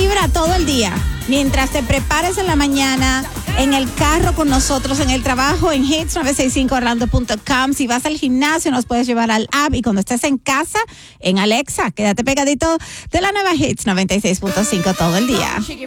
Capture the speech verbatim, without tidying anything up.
vibra todo el día. Mientras te prepares en la mañana, en el carro con nosotros, en el trabajo, en hits nueve seis cinco orlando punto com. Si vas al gimnasio, nos puedes llevar al app. Y cuando estés en casa, en Alexa, quédate pegadito de la nueva Hits noventa y seis punto cinco todo el día.